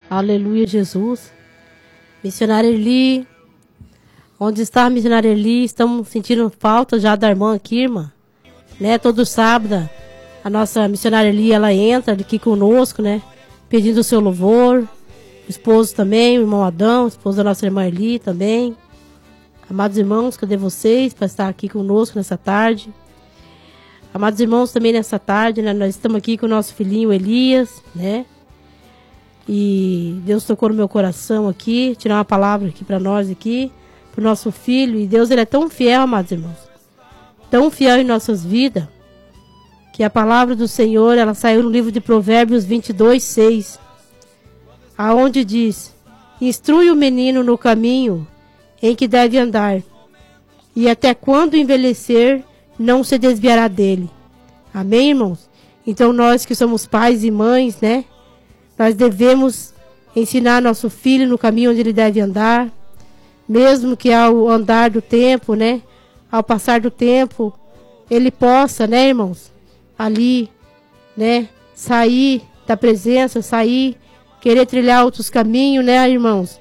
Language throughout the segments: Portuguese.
Aleluia, Jesus. Missionária Eli, onde está a missionária Eli? Estamos sentindo falta já da irmã aqui, irmã. Né? Todo sábado, a nossa missionária Eli, ela entra aqui conosco, né? Pedindo o seu louvor. O esposo também, o irmão Adão, o esposo da nossa irmã Eli também. Amados irmãos, cadê vocês para estar aqui conosco nessa tarde? Amados irmãos, também nessa tarde, né? Nós estamos aqui com o nosso filhinho Elias, né? E Deus tocou no meu coração aqui, tirar uma palavra aqui para nós aqui, para o nosso filho. E Deus, ele é tão fiel, amados irmãos, tão fiel em nossas vidas, que a palavra do Senhor, ela saiu no livro de Provérbios 22:6, aonde diz: instrui o menino no caminho em que deve andar, e até quando envelhecer, não se desviará dele. Amém, irmãos? Então nós que somos pais e mães, né? Nós devemos ensinar nosso filho no caminho onde ele deve andar, mesmo que ao andar do tempo, né? Ao passar do tempo, ele possa, né, irmãos? Ali, né? Sair da presença, sair, querer trilhar outros caminhos, né, irmãos?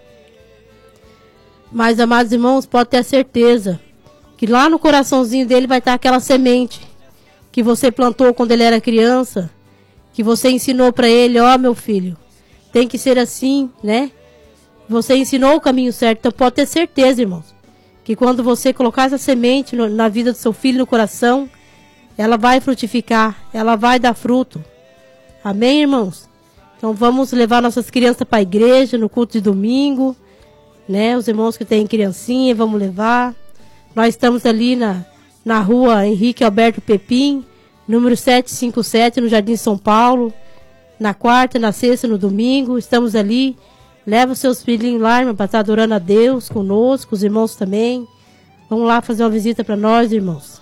Mas, amados irmãos, pode ter a certeza que lá no coraçãozinho dele vai estar aquela semente que você plantou quando ele era criança, que você ensinou para ele: ó, meu filho, tem que ser assim, né? Você ensinou o caminho certo. Então pode ter certeza, irmãos, que quando você colocar essa semente na vida do seu filho, no coração, ela vai frutificar, ela vai dar fruto. Amém, irmãos? Então vamos levar nossas crianças para a igreja no culto de domingo, né? Os irmãos que têm criancinha, vamos levar. Nós estamos ali na rua Henrique Alberto Pepim, número 757, no Jardim São Paulo. Na quarta, na sexta, no domingo, estamos ali. Leva os seus filhinhos lá, irmão, para estar adorando a Deus conosco, os irmãos também. Vamos lá fazer uma visita para nós, irmãos.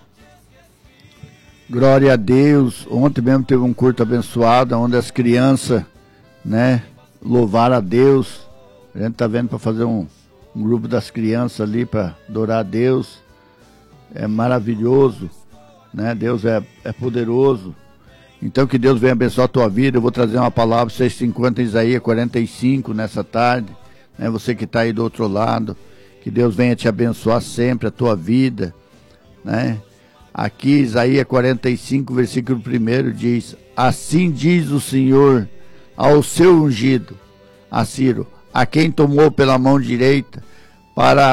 Glória a Deus. Ontem mesmo teve um culto abençoado, onde as crianças, né, louvaram a Deus. A gente está vendo para fazer um grupo das crianças ali para adorar a Deus. É maravilhoso, né? Deus é poderoso. Então que Deus venha abençoar a tua vida. Eu vou trazer uma palavra, vocês se encontram em Isaías 45 nessa tarde, né? Você que está aí do outro lado, que Deus venha te abençoar sempre a tua vida, né? Aqui Isaías 45, versículo 1 diz: assim diz o Senhor ao seu ungido, a Ciro, a quem tomou pela mão direita para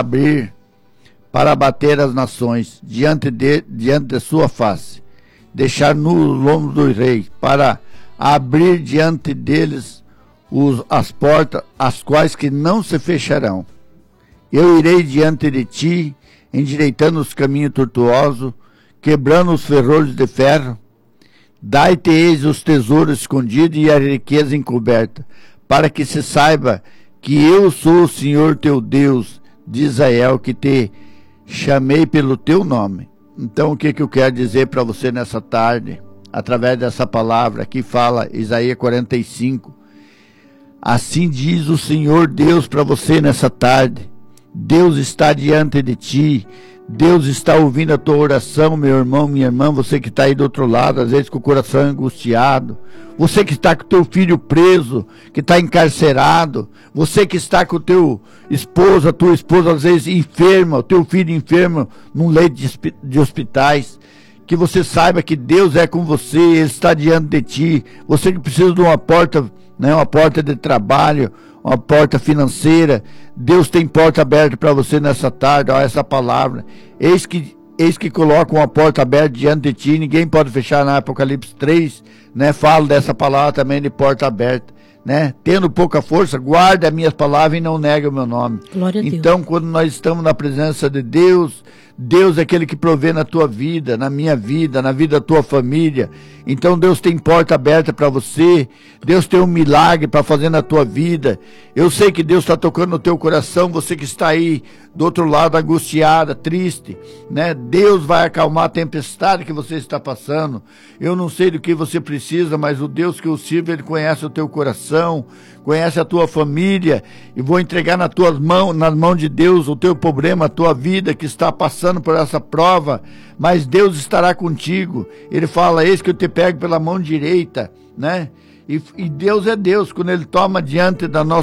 bater as nações diante de sua face, deixar nu o lombo do rei, para abrir diante deles as portas, as quais que não se fecharão. Eu irei diante de ti, endireitando os caminhos tortuosos, quebrando os ferrolhos de ferro. Dai-te-eis os tesouros escondidos e a riqueza encoberta, para que se saiba que eu sou o Senhor teu Deus de Israel, que te chamei pelo teu nome. Então o que eu quero dizer para você nessa tarde, através dessa palavra que fala Isaías 45, assim diz o Senhor Deus para você nessa tarde. Deus está diante de ti, Deus está ouvindo a tua oração, meu irmão, minha irmã, você que está aí do outro lado, às vezes com o coração angustiado, você que está com o teu filho preso, que está encarcerado, você que está com o teu esposo, a tua esposa às vezes enferma, o teu filho enfermo num leito de hospitais, que você saiba que Deus é com você, Ele está diante de ti. Você que precisa de uma porta, né, uma porta de trabalho, uma porta financeira, Deus tem porta aberta para você nessa tarde. Olha essa palavra: eis que coloca uma porta aberta diante de ti, ninguém pode fechar. Na Apocalipse 3, né, falo dessa palavra também de porta aberta, né? Tendo pouca força, guarde as minhas palavras e não negue o meu nome. Glória a Deus. Então, quando nós estamos na presença de Deus, Deus é aquele que provê na tua vida, na minha vida, na vida da tua família. Então Deus tem porta aberta para você, Deus tem um milagre para fazer na tua vida. Eu sei que Deus está tocando no teu coração, você que está aí do outro lado angustiada, triste, né? Deus vai acalmar a tempestade que você está passando. Eu não sei do que você precisa, mas o Deus que eu sirvo, Ele conhece o teu coração, conhece a tua família, e vou entregar nas tuas mãos, nas mãos de Deus, o teu problema, a tua vida que está passando por essa prova, mas Deus estará contigo. Ele fala: eis que eu te pego pela mão direita, né? E Deus é Deus, quando Ele toma diante da nossa